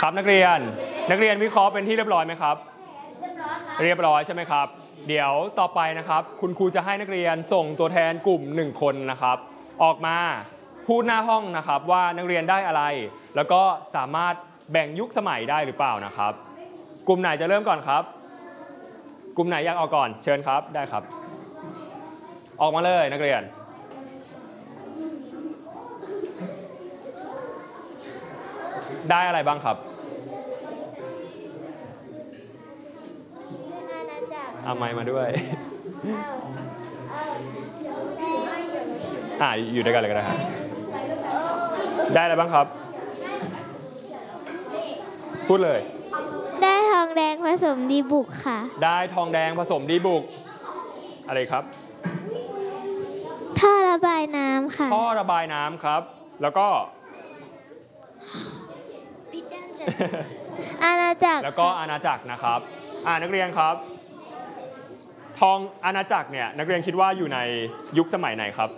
ครับนักเรียนวิเคราะห์เป็นที่เรียบร้อยไหมครับเรียบร้อยใช่ไหมครับเดี๋ยวต่อไปนะครับคุณครูจะให้นักเรียนส่งตัวแทนกลุ่ม1คนนะครับออกมาพูดหน้าห้องนะครับว่านักเรียนได้อะไรแล้วก็สามารถแบ่งยุคสมัยได้หรือเปล่านะครับกลุ่มไหนจะเริ่มก่อนครับกลุ่มไหนอยากออกก่อนเชิญครับได้ครับออกมาเลยนักเรียนได้อะไรบ้างครับเอาไมค์มาด้วยอยู่ด้วยกันเลยก็ได้ครับได้อะไรบ้างครับพูดเลยได้ทองแดงผสมดีบุกค่ะได้ทองแดงผสมดีบุกอะไรครับท่อระบายน้ำค่ะท่อระบายน้ำครับแล้วก็อาณาจักรแล้วก็อาณาจักรนะครับนักเรียนครับทองอาณาจักรเนี่ยนักเรียนคิดว่าอยู่ในยุคสมัยไหนครับ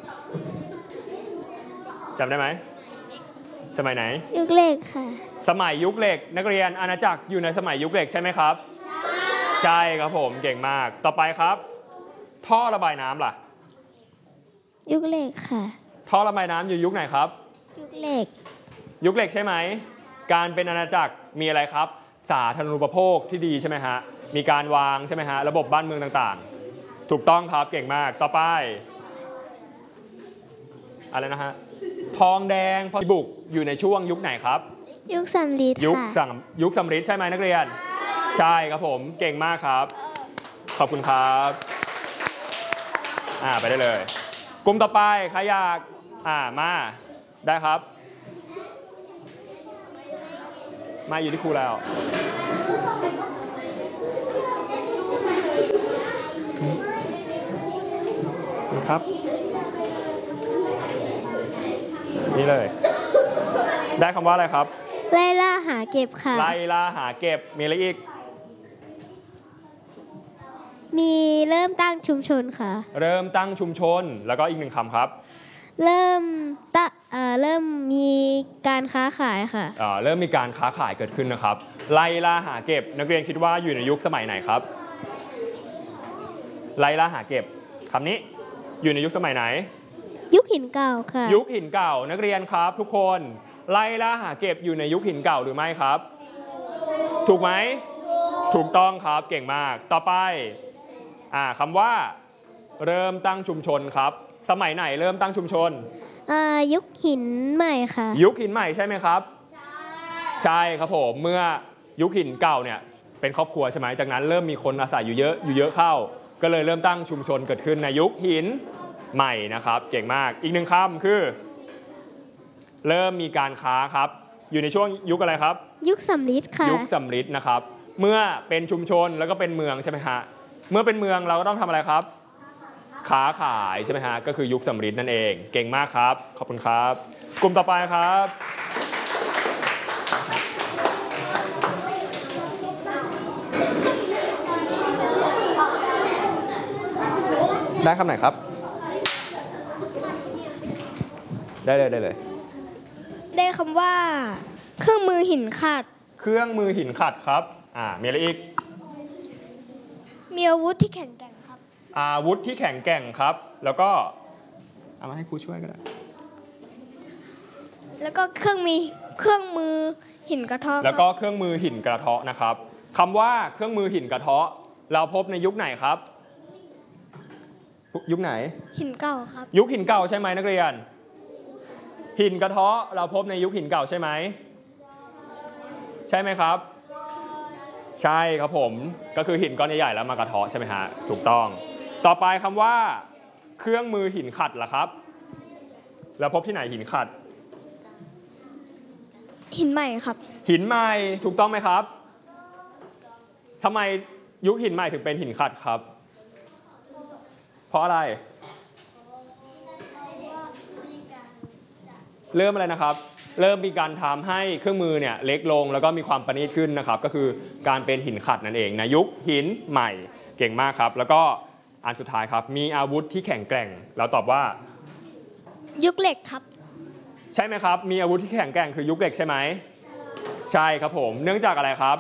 จำได้ไหมสมัยไหนยุคเหล็กค่ะสมัยยุคเหล็กนักเรียนอาณาจักรอยู่ในสมัยยุคเหล็กใช่ไหมครับใช่ครับผมเก่งมากต่อไปครับท่อระบายน้ำล่ะยุคเหล็กค่ะท่อระบายน้ำอยู่ยุคไหนครับยุคเหล็กใช่ไหมการเป็นอาณาจักรมีอะไรครับสาธารณูปโภคที่ดีใช่ไหมฮะมีการวางใช่ไหมฮะระบบบ้านเมืองต่างๆถูกต้องครับเก่งมากต่อไปอะไรนะฮะทองแดงพอบุกอยู่ในช่วงยุคไหนครับยุคสำริดค่ะยุคสำริดใช่ไหมนักเรียนใช่ครับผมเก่งมากครับขอบคุณครับไปได้เลยกลุ่มต่อไปใครอยากมาได้ครับมาอยู่ที่ครูแล้วครับนี่เลยได้คำว่าอะไรครับไล่ล่าหาเก็บค่ะไล่ล่าหาเก็บมีอะไรอีกมีเริ่มตั้งชุมชนค่ะเริ่มตั้งชุมชนแล้วก็อีก1คำครับเริ่มมีการค้าขายค่ะเริ่มมีการค้าขายเกิดขึ้นนะครับไล่ล่าหาเก็บนักเรียนคิดว่าอยู่ในยุคสมัยไหนครับไล่ล่าหาเก็บคำนี้อยู่ในยุคสมัยไหนยุคหินเก่าค่ะยุคหินเก่านักเรียนครับทุกคนไล่ล่าหาเก็บอยู่ในยุคหินเก่าหรือไม่ครับถูกไหมถูกต้องครับเก่งมากต่อไปคำว่าเริ่มตั้งชุมชนครับสมัยไหนเริ่มตั้งชุมชนยุคหินใหม่ค่ะยุคหินใหม่ใช่ไหมครับใช่ครับผมเมื่อยุคหินเก่าเนี่ยเป็นครอบครัวใช่ไหมจากนั้นเริ่มมีคนอาศัยอยู่เยอะเข้าก็เลยเริ่มตั้งชุมชนเกิดขึ้นในยุคหินใหม่นะครับเก่งมากอีก1คำคือเริ่มมีการค้าครับอยู่ในช่วงยุคอะไรครับยุคสำริดค่ะยุคสำริดนะครับเมื่อเป็นชุมชนแล้วก็เป็นเมืองใช่ไหมฮะเมื่อเป็นเมืองเราก็ต้องทำอะไรครับค้าขายใช่ไหมฮะก็คือยุคสำริดนั่นเองเก่งมากครับขอบคุณครับกลุ่มต่อไปครับได้คำไหนครับได้เลยได้คำว่าเครื่องมือหินขัดเครื่องมือหินขัดครับมีอะไรอีกมีอาวุธที่แข็งแกร่งครับอาวุธที่แข็งแกร่งครับแล้วก็เอามาให้ครูช่วยก็ได้แล้วก็เครื่องมือหินกระเทาะแล้วก็เครื่องมือหินกระเทาะนะครับคำว่าเครื่องมือหินกระเทาะเราพบในยุคไหนครับยุคไหนหินเก่าครับยุคหินเก่าใช่ไหมนักเรียนหินกระเทาะเราพบในยุคหินเก่าใช่ไหมใช่ไหมครับใช่ครับผมก็คือหินก้อนใหญ่ๆแล้วมากระเทาะใช่ไหมฮะถูกต้องต่อไปคำว่าเครื่องมือหินขัดล่ะครับเราพบที่ไหนหินขัดหินใหม่ครับหินใหม่ถูกต้องไหมครับทำไมยุคหินใหม่ถึงเป็นหินขัดครับเพราะอะไรเริ่มอะไรนะครับเริ่มมีการทำให้เครื่องมือเนี่ยเล็กลงแล้วก็มีความประณีตขึ้นนะครับก็คือการเป็นหินขัดนั่นเองในยุคหินใหม่เก่งมากครับแล้วก็อันสุดท้ายครับมีอาวุธที่แข็งแกร่งเราตอบว่ายุคเหล็กครับใช่ไหมครับมีอาวุธที่แข็งแกร่งคือยุคเหล็กใช่ไหมใช่ครับผมเนื่องจากอะไรครับ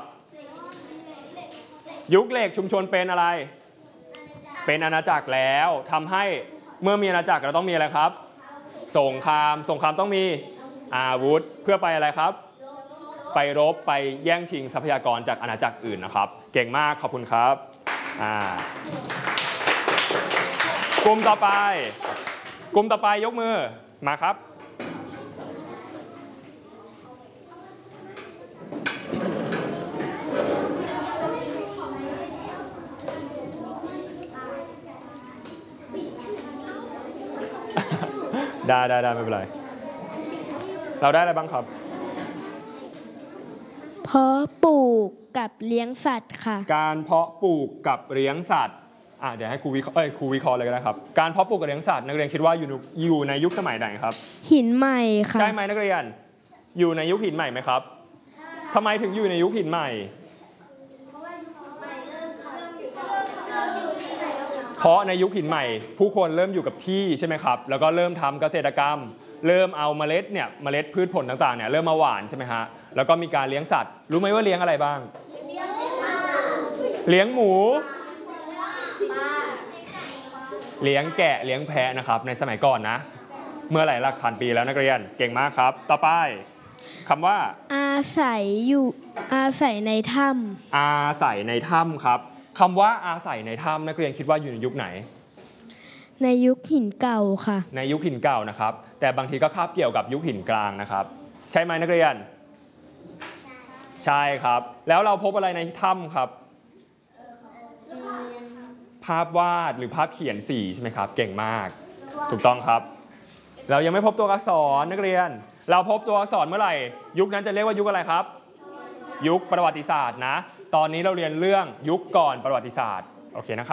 ยุคเหล็กชุมชนเป็นอะไรเป็นอาณาจักรแล้วทำให้เมื่อมีอาณาจักรเราต้องมีอะไรครับสงครามต้องมีอาวุธเพื่อไปอะไรครับไปรบไปแย่งชิงทรัพยากรจากอาณาจักรอื่นนะครับเก่งมากขอบคุณครับกลุ่มต่อไปยกมือมาครับได้ไม่เป็นไรเราได้อะไรบ้างครับเพาะปลูกกับเลี้ยงสัตว์ค่ะการเพาะปลูกกับเลี้ยงสัตว์เดี๋ยวให้ครูวิเคราะห์เลยก็ได้ครับการเพาะปลูกกับเลี้ยงสัตว์นักเรียนคิดว่าอยู่ในยุคสมัยไหนครับหินใหม่ค่ะใช่ไหมนักเรียนอยู่ในยุคหินใหม่ไหมครับทำไมถึงอยู่ในยุคหินใหม่เพราะในยุคหินใหม่ผู้คนเริ่มอยู่กับที่ใช่ไหมครับแล้วก็เริ่มทำเกษตรกรรมเริ่มเอาเมล็ดพืชผลต่างๆเนี่ยเริ่มมาหว่านใช่ไหมฮะแล้วก็มีการเลี้ยงสัตว์รู้ไหมว่าเลี้ยงอะไรบ้างเลี้ยงหมูเลี้ยงแกะเลี้ยงแพะนะครับในสมัยก่อนนะเมื่อหลายหลักพันปีแล้วนักเรียนเก่งมากครับต่อไปคำว่าอาศัยในถ้ำอาศัยในถ้ำครับคำว่าอาศัยในถ้ำนักเรียนคิดว่าอยู่ในยุคไหนในยุคหินเก่าค่ะในยุคหินเก่านะครับแต่บางทีก็คาบเกี่ยวกับยุคหินกลางนะครับใช่ไหมนักเรียนใช่ครับแล้วเราพบอะไรในถ้ำครับภาพวาดหรือภาพเขียนสีใช่ไหมครับเก่งมากถูกต้องครับเรายังไม่พบตัวอักษรนักเรียนเราพบตัวอักษรเมื่อไหร่ยุคนั้นจะเรียกว่ายุคอะไรครับยุคประวัติศาสตร์นะตอนนี้เราเรียนเรื่องยุคก่อนประวัติศาสตร์โอเคนะครับ